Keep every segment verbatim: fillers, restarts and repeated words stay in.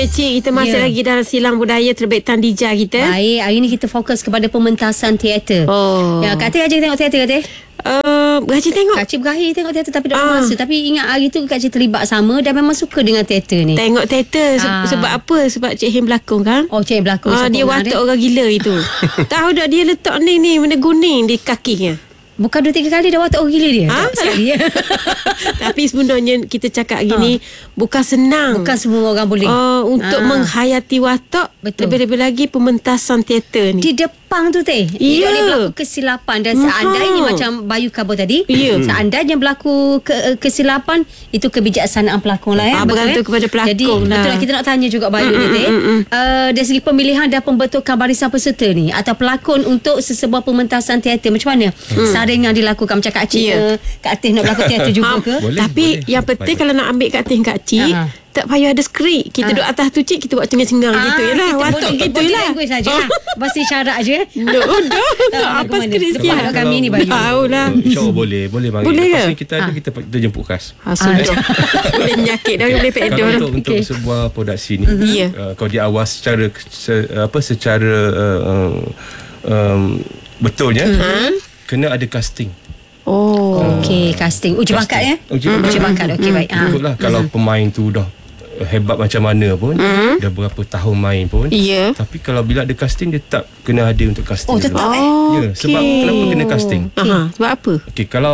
Cik, kita masih yeah. lagi dalam silang budaya terbitan Dija kita. Baik, hari ni kita fokus kepada pementasan teater. Oh. Ya, Kak Teh aja tengok teater, Kak Teh? Uh, Kak Cik tengok. Kak Cik berakhir tengok teater tapi dah Ah. masa. Tapi ingat hari tu Kak Cik terlibat sama dan memang suka dengan teater ni. Tengok teater se- Ah. sebab apa? Sebab Cik Him berlakon kan? Oh, Cik berlakon. Ah, dia watak orang gila itu. Tahu tak dia letak ni ni benda kuning di kakinya. Bukan dua tiga kali dah watak orang gila dia. Ha? Tak, sekali ya. Tapi sebenarnya kita cakap gini bukan senang. Bukan semua orang boleh. Uh, untuk Ah. menghayati watak. Betul. Lebih-lebih lagi pementasan teater ni. Di depan tu Teh, dia Ya. boleh berlaku kesilapan dan Aha. seandainya macam Bayu Kabur tadi, Ya. seandainya berlaku ke, kesilapan, itu kebijaksanaan pelakon lah ya. Ah, bergantung kepada pelakon Jadi lah. betul lah, kita nak tanya juga Bayu Mm, ni mm, Teh. mm, mm. Uh, dari segi pemilihan dan pembentukan barisan peserta ni atau pelakon untuk sesebuah pementasan teater, macam mana saringan dilakukan? Macam Kak Cik Ya. ke, Kak Teh nak berlaku teater juga Ha, ke? Boleh, Tapi boleh. yang penting Baik. kalau nak ambil kat Teh Kak Cik, Aha. tak payah ada skrip. Kita Ah. duduk atas tu Cik, kita buat cengang-cengang Ah, gitu je lah. kita Watak boleh- gitu body je lah. language saja lah. Bahasa isyarat je. No, no, no. Tak, Apa ke mana? skrip Depan sikit? kat kami ni, Bayu. Tahu lah. Uh, InsyaAllah boleh Boleh mari. Boleh Lepas ke? ni kita ada Ah. kita, kita jemput khas. Ha, sudah. Boleh nyakit dah, boleh Kalau pedal. untuk, untuk Okey. sebuah produksi ni, Ya. uh, kalau dia awal secara se, apa secara uh, um, um, betulnya, kena ada casting. Oh. Okey, casting. Uji bakat ya? Uji bakat. Uji bakat. Okey, baik. Ah. Ikutlah kalau pemain tu dah hebat macam mana pun, dah berapa tahun main pun. Ya. Tapi kalau bila ada casting, dia tak kena ada untuk casting. Oh, dulu. tetap eh? Oh, Ya, sebab okey. kenapa kena casting? Aha, sebab apa? Okey, kalau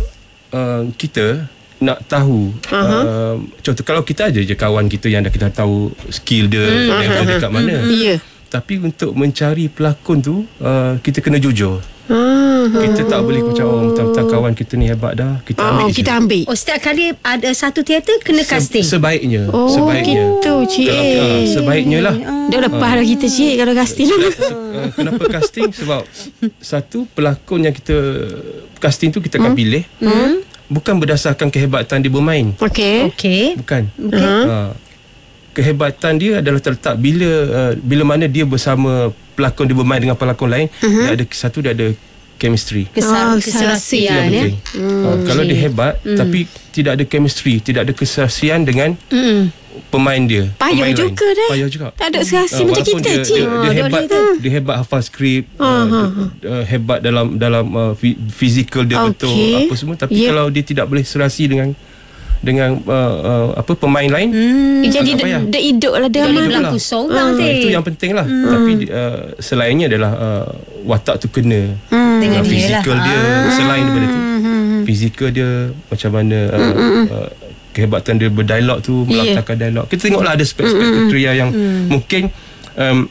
uh, kita nak tahu uh, contoh kalau kita ada je kawan kita yang dah kita tahu skill dia level dekat mana. Ya. Tapi untuk mencari pelakon tu uh, kita kena jujur. Ah. Kita tak boleh macam oh, mentang-mentang kawan kita ni hebat dah, kita ambil Oh, je. kita ambil. Oh, setiap kali ada satu teater kena casting. Se- sebaiknya Oh, sebaiknya gitu, Cik. Kalau, uh, sebaiknya lah. Dah lepas dah kita Cik kalau casting. Uh, kenapa casting? Sebab satu, pelakon yang kita casting tu kita akan pilih bukan berdasarkan kehebatan dia bermain. Okey. Okey. Bukan. Okey. Uh, kehebatan dia adalah terletak bila uh, bila mana dia bersama pelakon, dia bermain dengan pelakon lain, dia ada satu, dia ada chemistry. Kesal, Oh, Itu keserasian yang ya. penting. Uh, kalau dia hebat tapi tidak ada chemistry, tidak ada keserasian dengan Hmm. pemain dia, Payah pemain lain. juga dah. Payah juga. Tak ada serasi Ah, macam walaupun kita, dia, Cik. dia, dia Ah, dia hebat boleh tu. dia hebat hafal skrip, uh, dia, uh, hebat dalam dalam uh, fi- fizikal dia Okey. betul apa semua, tapi Ya. kalau dia tidak boleh serasi dengan dengan uh, uh, apa pemain lain, Hmm. Jadi agak payah. dia hidup lah Boleh drama tu. berlaku seorang uh, Teh. itu yang penting lah. Tapi uh, selainnya adalah uh, watak tu kena Dengan uh, dia fizikal lah. dia, selain daripada tu fizikal dia macam mana uh, uh, kehebatan dia berdialog tu, melantangkan dialog. Kita tengoklah ada spek-spek kriteria yang mungkin um,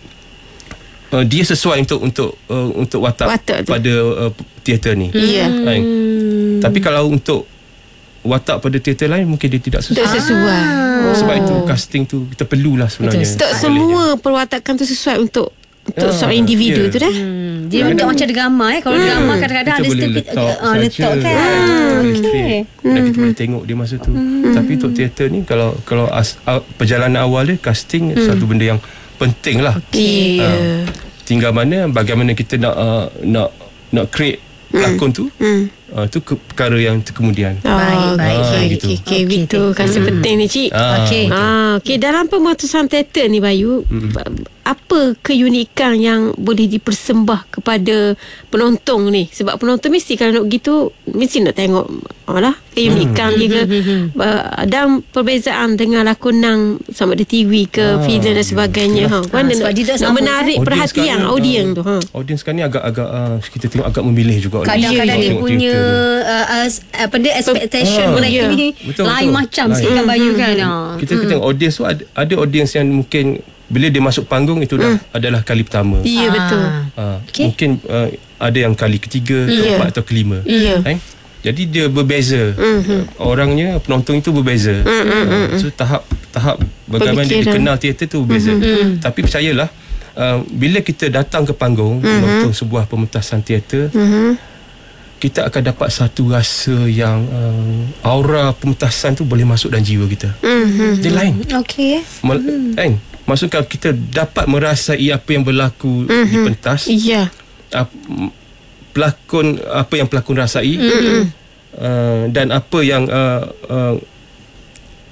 uh, dia sesuai untuk untuk uh, untuk watak, Watak tu. pada uh, teater ni. Ya. Kan? Tapi kalau untuk watak pada teater lain mungkin dia tidak Tak sesuai. sesuai. Oh. Sebab itu casting tu kita perlulah sebenarnya. Tak semua perwatakan tu sesuai untuk untuk Ah, seorang individu ya. tu dah. Hmm, dia bentuk macam drama eh. Kalau drama kadang-kadang Kita ada boleh sedikit letak ah, letak saja, kan. kita boleh Okey. fit, dan kita boleh tengok dia masa tu. Tapi untuk teater ni kalau kalau as, uh, perjalanan awal dia casting satu benda yang penting lah. Ya. Ah, tinggal mana bagaimana kita nak uh, nak nak create pelakon tu, uh, tu ke, perkara yang tu kemudian. Oh, Baik, baik. okey, Ah, okey, gitu. okey, Okey, itu Cik. kasih penting ni Cik. Ah, Okey. Ah, okey, dalam pemutusan teater ni Bayu, apa keunikan yang boleh dipersembah kepada penonton ni? Sebab penonton mesti kalau nak gitu mesti nak tengok alah keunikan dia ke uh, dan perbezaan dengan lakonan sama ada T V ke Ah, filem dan sebagainya. Ha, mana sebab nak, dia tak nak sama, menarik Audience perhatian sekarang, audien uh, tu. Ha. Audience sekarang ni agak-agak uh, kita tengok agak memilih juga. Kadang-kadang Kalau dia tengok punya teater ni. uh, uh, apa dia expectation Ah, mereka ya. ni Betul, lain betul. macam Lain. sikit kan Bayu kan. Ah. Kita kita tengok audience tu ada, ada audience yang mungkin bila dia masuk panggung itu dah adalah kali pertama. Ya, betul. Uh, Okey. Mungkin uh, ada yang kali ketiga, Ya. keempat atau kelima. Ya. Kan? Jadi dia berbeza. Mm-hmm. Orangnya, penonton itu berbeza. Mm-hmm. Uh, so tahap tahap bagaimana dia Pemikiran. dikenal teater tu berbeza. Mm-hmm. Tapi percayalah, uh, bila kita datang ke panggung mm-hmm. menonton sebuah pementasan teater, mm-hmm. kita akan dapat satu rasa yang uh, aura pementasan tu boleh masuk dalam jiwa kita. Mhm. Dia lain. Okey. Mel- kan? Maksudnya kita dapat merasai apa yang berlaku mm-hmm. di pentas. Ya. Uh, pelakon apa yang pelakon rasai mm-hmm. uh, dan apa yang uh, uh,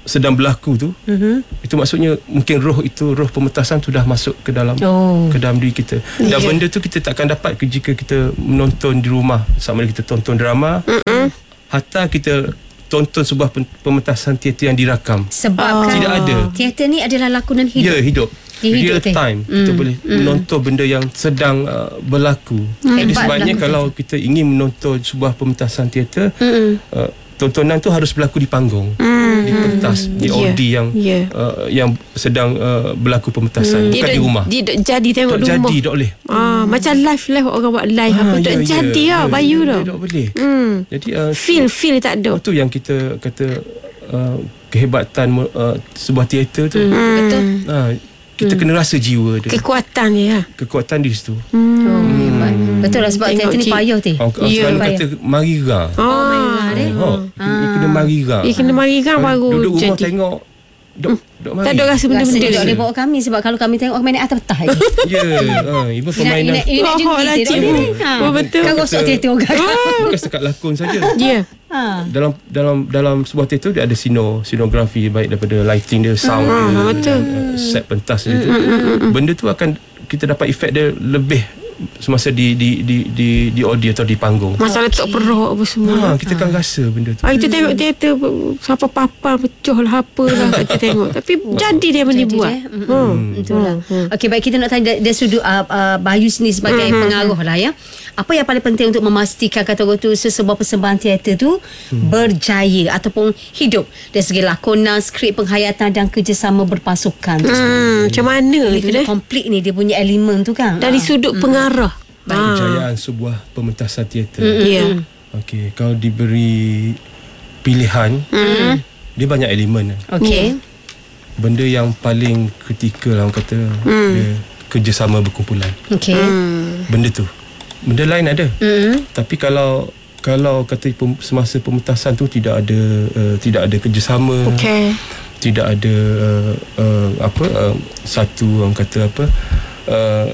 sedang berlaku tu, mm-hmm. itu maksudnya mungkin roh itu, roh pementasan tu dah masuk ke dalam oh. ke dalam diri kita. Dan yeah. benda tu kita takkan dapat jika kita menonton di rumah, sama ada kita tonton drama, mm-hmm. hatta kita tonton sebuah pementasan teater yang dirakam. Sebab oh. kan tidak ada. Teater ni adalah lakonan hidup. Ya, hidup. Hidup real time mm. kita boleh mm. menonton benda yang sedang uh, berlaku. Mm. Jadi sebabnya kalau kita ingin menonton sebuah pementasan teater, mm. uh, tontonan tu harus berlaku di panggung, mm. di pentas, di yeah. audi yang yeah. uh, yang sedang uh, berlaku pementasan, mm. bukan dia di rumah. Dia dok jadi tengok dok di rumah. Jadi tak boleh. Ah, macam live live orang buat live ah, apa ya, dok ya, jadi ya, ah ya, Bayu ya, tu. Tak boleh. Mm. Jadi uh, feel feel tak ada. Itu yang kita kata uh, kehebatan uh, sebuah teater tu. Mm. Betul. Uh, kita hmm. kena rasa jiwa dia. Kekuatan dia. Kekuatan di situ. Hmm. Oh, hmm. Betul lah sebab teater ni payah tu. Orang oh, ya, selalu kata marira. Oh, oh marira dia. Oh, dia kena marira. Dia kena marira baru duduk rumah jadi. Tengok dok dok mari. Tak ada rasa benda-benda. Rasa dia boleh bawa kami sebab kalau kami tengok kami naik atas petah je. Ya, ha, ibu permainan. Ini nak jengki dia. Oh, betul. Kau rosak teater orang. Bukan setakat lakon saja. Ya. Ha. Dalam dalam dalam sebuah teater dia ada sino, sinografi baik daripada lighting dia, sound ha, dia, betul. Uh, set pentas dia. Mm, mm, mm, benda tu akan kita dapat efek dia lebih semasa di di di di di audio atau di panggung. Masa letak okay. perut apa semua. Ha, kita akan rasa benda tu. Ah, kita tengok teater siapa papal pecah lah apalah kita tengok. Tapi jadi dia benda buat. Hmm. Hmm. Itulah. Hmm. Okey, baik kita nak tanya dari sudut uh, uh, Bayu sendiri sebagai hmm. pengaruh lah ya. Apa yang paling penting untuk memastikan kata orang tu sesebuah persembahan teater tu hmm. berjaya ataupun hidup dari segi lakonan, skrip, penghayatan dan kerjasama berpasukan. Hmm, macam mana dia tu dah? Komplit ni dia punya elemen tu kan. Dari sudut hmm. pengarah. Kejayaan sebuah pementasan teater. Ya. Yeah. Okey, kalau diberi pilihan, mm. dia banyak elemen. Okey. Benda yang paling kritikal orang kata mm. dia kerjasama berkumpulan. Okey. Mm. Benda tu. Benda lain ada. Mm. Tapi kalau kalau kata pem, semasa pementasan tu tidak ada uh, tidak ada kerjasama. Okey. Tidak ada uh, uh, apa uh, satu orang kata apa uh,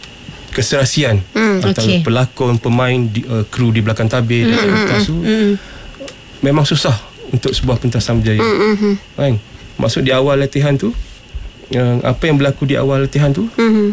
keserasian mm, antara okay. pelakon, pemain, di, uh, kru di belakang tabir mm, dan pentas tu mm, memang susah untuk sebuah pentasan berjaya. Mm, kan? Maksud di awal latihan tu uh, apa yang berlaku di awal latihan tu mm,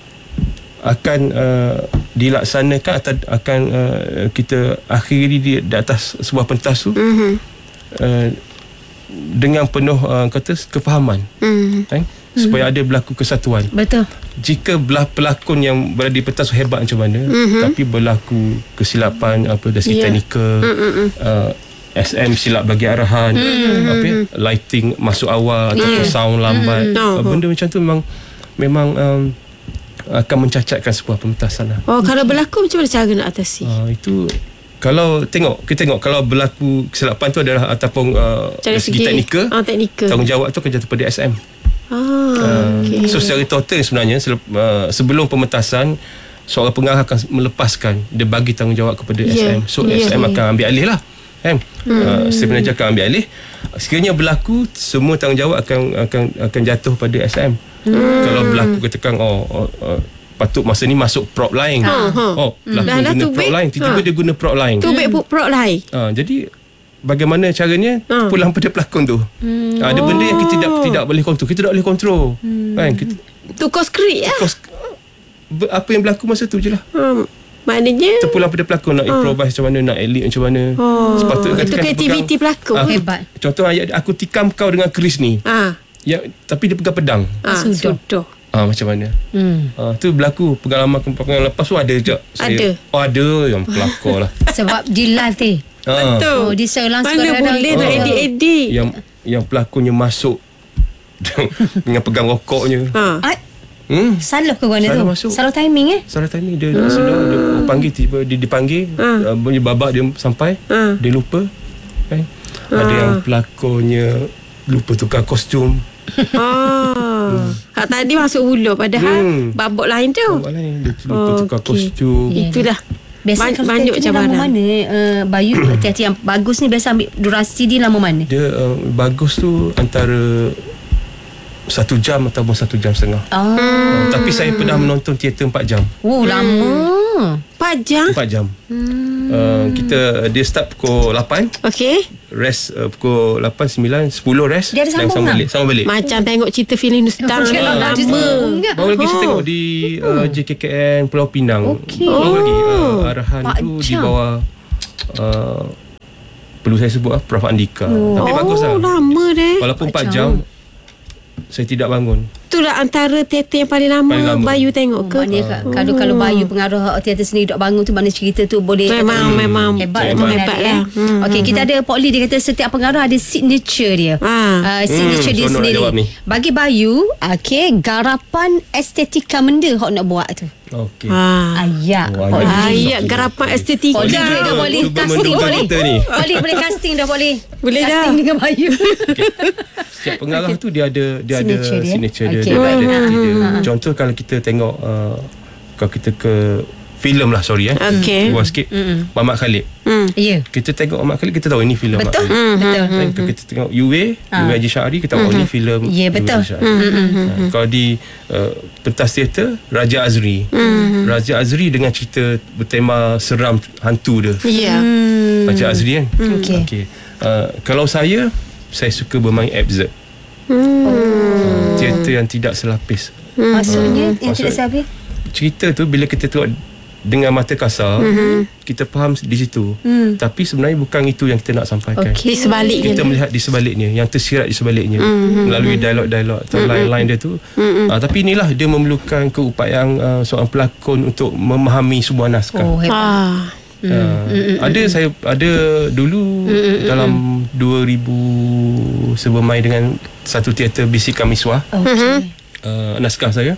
akan uh, dilaksanakan atau akan uh, kita akhiri di, di atas sebuah pentas tu mm, uh, dengan penuh uh, kata kefahaman. Mm, kan? Supaya ada berlaku kesatuan. Betul. Jika belah pelakon yang berada di pentas hebat macam mana, mm-hmm. tapi berlaku kesilapan apa dari segi yeah. teknikal, uh, S M silap bagi arahan, mm-hmm. apa lighting masuk awal atau yeah. sound lambat, mm-hmm. uh, benda macam tu memang memang um, akan mencacatkan sebuah pementasan lah. Oh, kalau berlaku macam mana cara nak atasi? Uh, itu kalau tengok kita tengok kalau berlaku kesilapan tu adalah ataupun uh, dari segi teknikal, ah, teknikal, tanggungjawab tu akan jatuh pada S M. Ah, uh, okay. So secara total sebenarnya uh, sebelum pementasan seorang pengarah akan melepaskan, dia bagi tanggungjawab kepada yeah. S M. So yeah. S M akan ambil alih lah kan. Hmm. Uh, Staf penaja akan ambil alih. Sekiranya berlaku, semua tanggungjawab akan akan akan jatuh pada S M. Hmm. Kalau berlaku katakan oh, oh, oh patut masa ni masuk prop line. Ha, ha. Oh, pelakon hmm. guna prop line, tiba-tiba ha. dia guna prop line. Tubik hmm. prop line. Uh, jadi bagaimana caranya ha. pulang pada pelakon tu. Hmm. Ha, ada benda yang kita tidak tidak boleh kontrol. Kita tak boleh kontrol. Hmm. Kan? Kita tukar skrip ya. Tukar, apa yang berlaku masa tu je lah. Hmm. Maknanya terpulang pada pelakon nak improvise macam mana, nak elite macam mana. Oh. Sepatutnya itu kreativiti pelakon. Aku, hebat. Contoh ayat aku tikam kau dengan keris ni. Ah. Ya, tapi dia pegang pedang. Ah, sudah. Ah, macam mana? Hmm. Ah, tu berlaku pengalaman pengalaman lepas tu ada je. Ada. Oh, ada yang pelakon lah. Sebab di live ni. Ah. Betul. Oh, dia serang mana boleh nak ah. edit-edit. Yang yang pelakonnya masuk dengan pegang rokoknya. Ha. Hmm. Salah ke mana tu? Masuk. Salah timing eh? Salah timing. Dia hmm. sudah dia panggil tiba dia dipanggil, ha. uh, bunyi babak dia sampai, ha. dia lupa. Kan? Ha. Ada yang pelakonnya lupa tukar kostum. Ah. Hmm. Hak tadi masuk hulu padahal hmm. babak lain tu. Babak lain dia lupa oh, tukar okay. kostum. Yeah. Itulah. Biasa Ban- kalau banyak cabaran. Lama mana uh, Bayu teater yang bagus ni biasa ambil durasi dia lama mana? Dia uh, bagus tu antara satu jam ataupun satu jam setengah. Oh. Uh, tapi saya pernah menonton teater empat jam. Oh, lama. Empat jam? Empat jam. Hmm. Uh, kita dia start pukul lapan. Okey. rest uh, pukul lapan, sembilan, sepuluh rest. Dia ada dan sambung sama tak? balik, sama balik. Macam tengok cerita filem Nustan ni. Ah, Lama. sambung. Baru lagi saya Oh. tengok di uh, J K K N Pulau Pinang. Okey. Baru lagi uh, arahan Pak tu di Jam. bawah uh, perlu saya sebut ah Prof Andika. Tapi bagus lah. Oh, lama deh. Walaupun empat Pak jam Jam. saya tidak bangun. Itulah antara teater yang paling lama, Paling lama. Bayu tengok Oh, ke? maknanya kalau kalau Bayu pengaruh teater sendiri dok bangun tu, mana cerita tu boleh Memang, kata, memang. hebat, Memang memang hebat hebat lah. Hmm, Okey, kita ada Pak Lee, dia kata setiap pengaruh ada signature dia. Ah. Uh, signature Hmm, dia seronok nak sendiri. jawab ni. Bagi Bayu, okey, garapan estetika benda hok nak buat tu. Okey. Ah. Ayak. Oh, Pak ayak. Lee. Ayat garapan estetika. Boleh boleh dah boleh Cuba casting menduga boleh. kita ni. Boleh boleh casting dah boleh. Boleh dah. Casting dengan Bayu. Setiap pengarah tu dia ada dia Signature ada dia. signature dia, Okey, dia ada baik. identiti dia. Hmm. Contoh kalau kita tengok uh, kalau kita ke filem lah, sorry eh. Okey. Keluar sikit. Muhammad Khalid. Hmm. Ya. Kita tengok Muhammad Khalid, kita tahu ini filem Muhammad Betul. Khalid. Betul. Dan kalau kita tengok U A, Ah. U A Haji Syahri, kita tahu oh, ini filem Ya, U A betul. Haji Syahri. Ha, kalau di uh, pentas teater Raja Azri. Raja Azri dengan cerita bertema seram hantu dia. Ya. Raja Azri kan. Okey. Okey. Uh, kalau saya saya suka bermain absurd. Hmm. Teater yang tidak selapis. Maksudnya yang tidak Maksud- sabar. Cerita tu bila kita tengok dengan mata kasar, kita faham di situ. Tapi sebenarnya bukan itu yang kita nak sampaikan. Okey. Di sebaliknya. Kita melihat di sebaliknya, yang tersirat di sebaliknya, melalui dialog-dialog atau line-line dia tu. Uh, tapi inilah dia memerlukan keupayaan uh, seorang pelakon untuk memahami sebuah naskah. Oh, hebat. Ah. Uh, ada saya ada dulu dalam dua ribu saya bermain dengan satu teater Bisikan Miswah, Okey. uh, naskah saya.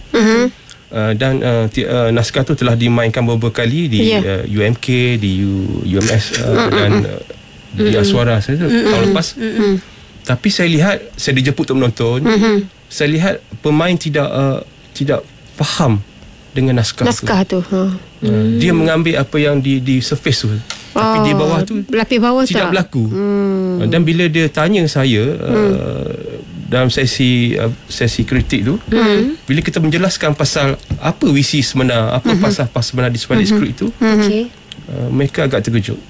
Uh, dan uh, ti- uh, naskah tu telah dimainkan beberapa kali di Ya. uh, U M K, di U, UMS uh, dan uh, di Aswara saya tahun lepas. Tapi saya lihat, saya dijemput untuk menonton. Saya lihat pemain tidak uh, tidak faham dengan naskah, Naskah tu. Ha. tu. Uh, dia mengambil apa yang di di surface tu. Tapi di bawah tu lapis bawah tidak tak? berlaku. Hmm. Dan bila dia tanya saya hmm. uh, dalam sesi uh, sesi kritik tu, hmm. bila kita menjelaskan pasal apa visi sebenar, apa hmm. pasal pas sebenar di sebalik hmm. skrip tu, Okey. uh, mereka agak terkejut.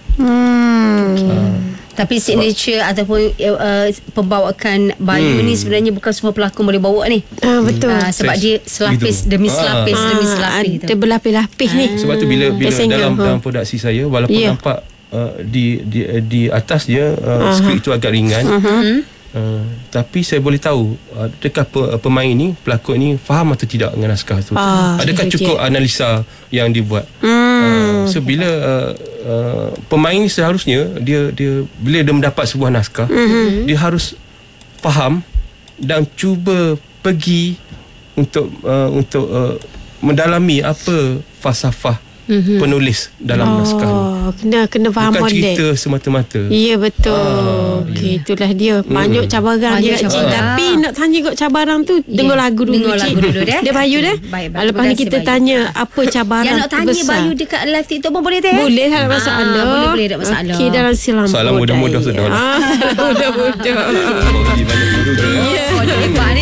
Hmm. Uh, Tapi signature ataupun uh, pembawakan Bayu Hmm. ni sebenarnya bukan semua pelakon boleh bawa ni. Ah, betul. Uh, sebab Saya- dia selapis gitu. demi Ah. selapis demi Ah, selapis ada tu. berlapis-lapis ni. sebab tu bila bila Dia single, dalam ha. dalam produksi saya, walaupun Ya. nampak uh, di di di atas dia uh, skrip tu agak ringan. Uh, tapi saya boleh tahu uh, adakah pe- pemain ni, pelakon ni faham atau tidak dengan naskah tu. Ah, Adakah dia- cukup analisa yang dibuat. Uh, so bila uh, uh, pemain ni seharusnya dia dia bila dia mendapat sebuah naskah, dia harus faham dan cuba pergi untuk uh, untuk uh, mendalami apa falsafah penulis dalam naskah ni. Oh, kena kena faham Bukan model. cerita semata-mata. Ya, betul. Ah, Okey, itulah dia. Banyak cabaran Banyak dia kat sini. cabaran. Tapi nak tanya kot cabaran tu, dengar lagu dulu. Dengar Cik. lagu dulu dah. Dia Bayu dah. Baik, baik. Lepas ni Terima kita kasih, Bayu. tanya apa cabaran Yang nak tanya terbesar. Bayu dekat live TikTok pun boleh teh? Boleh, tak ada masalah. Ah, boleh, boleh, tak masalah. Okey, dalam silam. Salam mudah-mudah sudah. Ah, salam mudah-mudah. Oh, lagi banyak dulu. Ya. Oh, dia hebat ni.